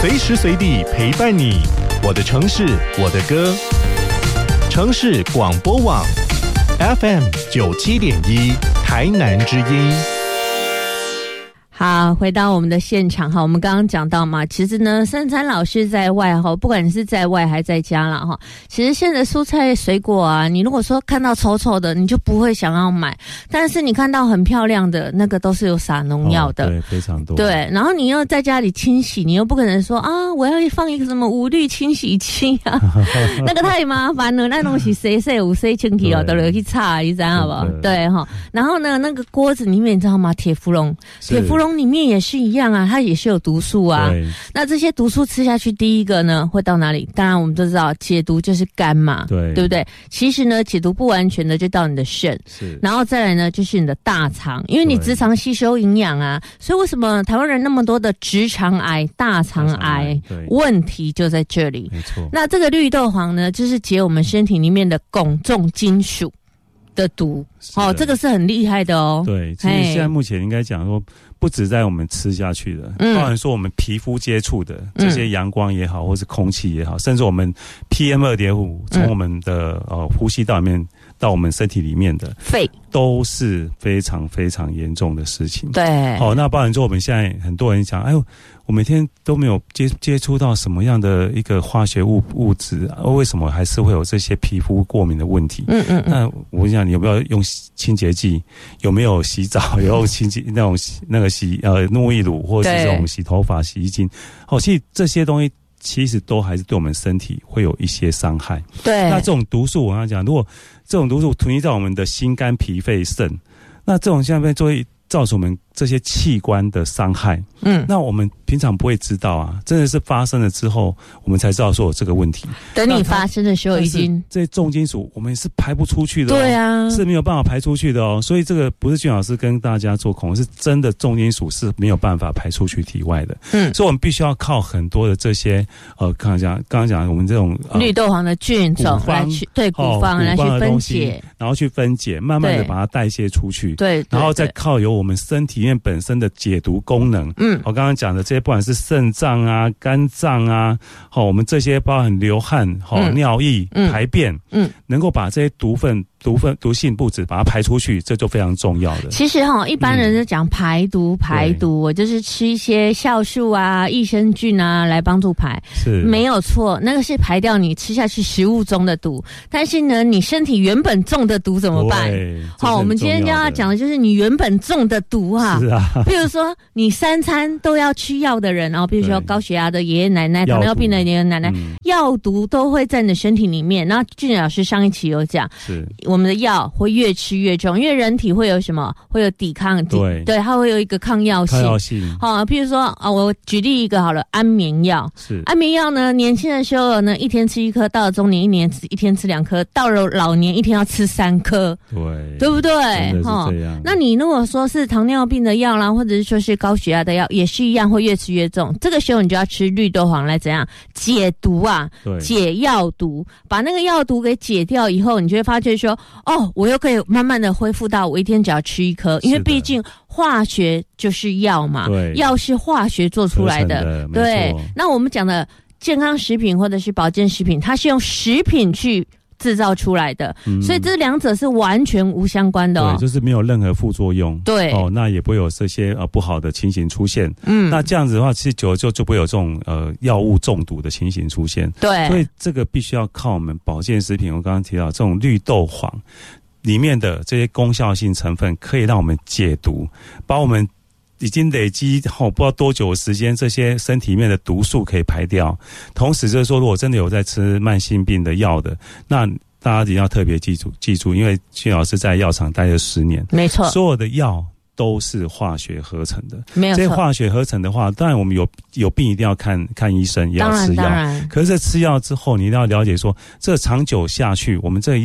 随时随地陪伴你。我的城市，我的歌。城市广播网 FM 97.1台南之音。 好，回到我们的现场哈，我们刚刚讲到嘛，其实呢，三餐老师在外哈，不管你是在外还在家啦哈，其实现在蔬菜水果啊，你如果说看到丑丑的，你就不会想要买，但是你看到很漂亮的那个都是有撒农药的， 对，非常多。 对，然后你又在家里清洗，你又不可能说啊，我要放一个什么无氯清洗器啊，那个太麻烦了，那东西谁有谁清洗哦，都得去擦，你知道好不好？对哈，然后呢，那个锅子里面你知道吗？铁氟龙里面也是一样啊，它也是有毒素啊。那这些毒素吃下去，第一个呢会到哪里？当然我们都知道解毒就是肝嘛，对不对？其实呢解毒不完全的就到你的肾，然后再来呢就是你的大肠，因为你直肠吸收营养啊，所以为什么台湾人那么多的直肠癌、大肠癌问题就在这里。 没错。那这个绿豆黄呢，就是解我们身体里面的汞重金属的毒，这个是很厉害的哦。 对，其实现在目前应该讲说，不止在我们吃下去的，包含说我们皮肤接触的这些阳光也好，或是空气也好，甚至我们 PM2.5 从我们的呼吸道里面到我们身体里面的肺， 都是非常非常严重的事情。 对， 那包含说我们现在很多人讲，哎呦，我每天都没有接触到什么样的一个化学物质，为什么还是会有这些皮肤过敏的问题？那我想你有没有用清洁剂？有没有洗澡？有用清洁那个洗沐浴乳，或者是这种洗头发、洗衣精？其实这些东西其实都还是对我们身体会有一些伤害。对，那这种毒素我刚刚讲，如果这种毒素囤积在我们的心、肝、脾、肺、肾，那这种下面就会造成我们这些器官的伤害。那我们平常不会知道啊，真的是发生了之后，我们才知道说有这个问题。 等你发生的时候，已经这些重金属我们是排不出去的。 对啊， 是没有办法排出去的哦。所以这个不是俊老师跟大家做恐吓，是真的重金属是没有办法排出去体外的。所以我们必须要靠很多的这些刚刚讲我们这种绿豆黄的菌种来去古方来去分解， 然后去分解，慢慢的把它代谢出去。 对， 然后再靠有我们身体里面本身的解毒功能。我刚刚讲的这些，不管是肾脏啊、肝脏啊，我们这些包含流汗、尿液、排便，能够把这些毒性物质把它排出去，这就非常重要的。 其实一般人就讲排毒，我就是吃一些酵素啊、益生菌啊来帮助排，是没有错，那个是排掉你吃下去食物中的毒。但是呢，你身体原本中的毒怎么办？我们今天要讲的就是你原本中的毒啊。是啊，比如说你3餐都要吃药的人，然后比如说高血压的爷爷奶奶、糖尿病的爷爷奶奶，药毒都会在你的身体里面。那俊老师上一期有讲，是我们的药会越吃越重，因为人体会有什么？会有抵抗，对，它会有一天抗药性。譬如说我举例一个好了，安眠药。是安眠药呢，年轻的时候呢1天吃1颗，到了中年1天吃2颗，到了老年1天要吃3颗。对不对？真的是这样。那你如果说是糖尿病的药啦，或者是说是高血压的药，也是一样会越吃越重。这个时候你就要吃绿豆黄来怎样解毒啊？解药毒，把那个药毒给解掉以后，你就会发觉说，我又可以慢慢的恢复到我1天只要吃1颗，因为毕竟化学就是药嘛，药是化学做出来的。对，那我们讲的健康食品或者是保健食品，它是用食品去制造出来的，所以这两者是完全无相关的。 对，就是没有任何副作用。对，那也不会有这些不好的情形出现。那这样子的话，其实久了就不会有这种药物中毒的情形出现。对，所以这个必须要靠我们保健食品。我刚刚提到这种绿豆黄里面的这些功效性成分，可以让我们解毒，把我们已经累积不知道多久的时间，这些身体里面的毒素可以排掉。同时就是说，如果真的有在吃慢性病的药的，那大家一定要特别记住，因为俊老师在药厂待了10年，没错，所有的药都是化学合成的，没有错。这些化学合成的话，当然我们有病一定要看医生，也要吃药。可是在吃药之后，你一定要了解说，这长久下去，我们这个药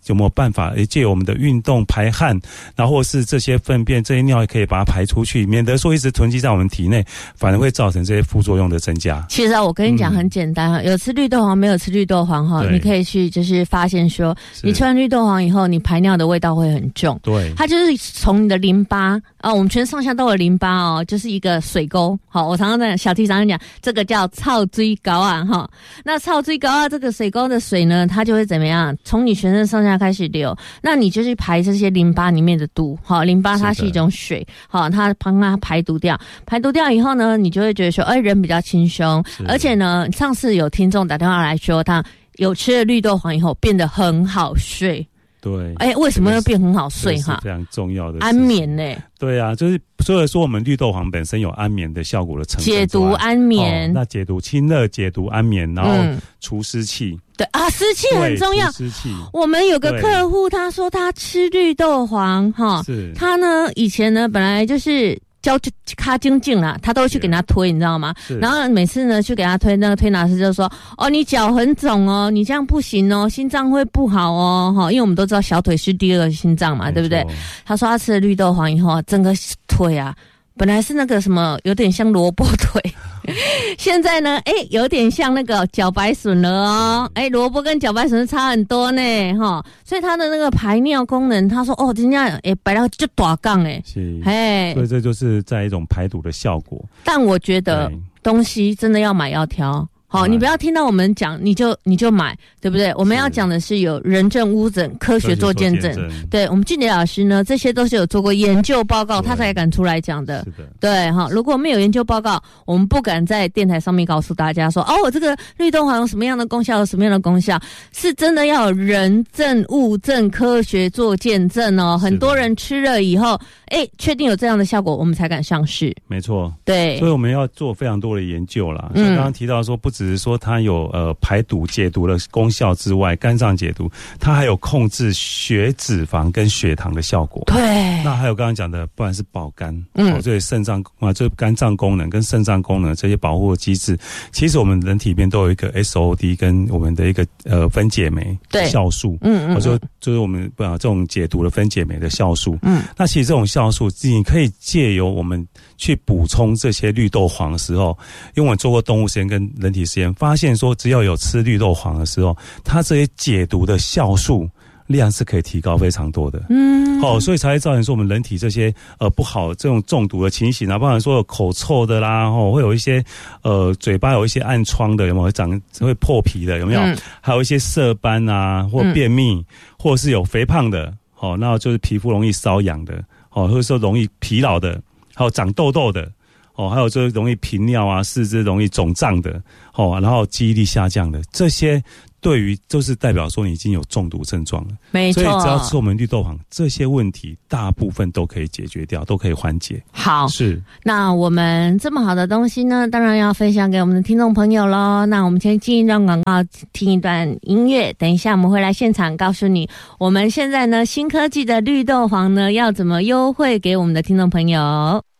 有没有办法借我们的运动排汗，然后或是这些粪便这些尿也可以把它排出去，免得说一直囤积在我们体内，反而会造成这些副作用的增加。 其实我跟你讲很简单，有吃绿豆黄没有吃绿豆黄你可以去就是发现说，你吃完绿豆黄以后，你排尿的味道会很重。 对， 它就是从你的淋巴我们全上下都有淋巴就是一个水沟。好，我常常在小T常常讲，这个叫臭水沟啊那臭水沟啊这个水沟的水呢，它就会怎么样？从你全身上下开始流，那你就去排这些淋巴里面的毒。好，淋巴它是一种水，好，它帮它排毒掉，排毒掉以后呢，你就会觉得说，人比较轻松。而且呢，上次有听众打电话来说，他有吃了绿豆黄以后变得很好睡。 对， 为什么要变很好睡哈？非常重要的安眠呢。 对啊，就是除了说我们绿豆黄本身有安眠的效果的成分， 解毒安眠， 那解毒清热、解毒安眠，然后除湿气。 对啊，湿气很重要。 湿气。 我们有个客户，他说他吃绿豆黄他呢以前呢本来就是脚卡精进啦，他都会去给他推，你知道吗？然后每次呢去给他推，那个推拿师就说：“你脚很肿你这样不行心脏会不好因为我们都知道小腿是第二个心脏嘛，对不对？”他说他吃了绿豆黄以后，整个腿本来是那个什么有点像萝卜腿，现在呢有点像那个茭白笋了萝卜跟茭白笋差很多呢所以它的那个排尿功能，他说真的排到就大杠所以这就是在一种排毒的效果。 但我觉得东西真的要买要挑。好，你不要听到我们讲你就买，对不对？我们要讲的是有人证屋诊，科学做见证。对，我们俊杰老师呢，这些都是有做过研究报告，他才敢出来讲的。 是的， 对如果没有研究报告，我们不敢在电台上面告诉大家说，我这个绿豆黄有什么样的功效，有什么样的功效，是真的要有人证物证，科学做见证很多人吃了以后，确定有这样的效果，我们才敢上市。 没错， 对， 所以我们要做非常多的研究啦。像刚刚提到说，不只是说它有排毒解毒的功效之外，肝脏解毒，它还有控制血脂肪跟血糖的效果。 对， 那还有刚刚讲的，不然是保肝，这肾脏这肝脏功能跟肾脏功能这些保护的机制，其实我们人体里面都有一个 SOD 跟我们的一个分解酶酵素，就是我们这种解毒的分解酶的酵素。那其实这种酵素，你可以借由我们去补充这些绿豆黄的时候，因为我们做过动物实验跟人体实验，发现说只要有吃绿豆黄的时候，它这些解毒的酵素量是可以提高非常多的。所以才会造成说我们人体这些不好这种中毒的情形包含说有口臭的啦，会有一些嘴巴有一些暗疮的，有没有会破皮的，有没有？还有一些色斑或便秘，或者是有肥胖的，那就是皮肤容易瘙痒的，或者说容易疲劳的，还有长痘痘的。还有就是容易频尿四肢容易肿胀的，然后记忆力下降的，这些对于就是代表说你已经有中毒症状了。 没错， 所以只要吃我们绿豆黄，这些问题大部分都可以解决掉，都可以缓解。 好， 是。 那我们这么好的东西呢，当然要分享给我们的听众朋友咯。那我们先进一段广告，听一段音乐，等一下我们会来现场告诉你，我们现在呢新科技的绿豆黄呢要怎么优惠给我们的听众朋友。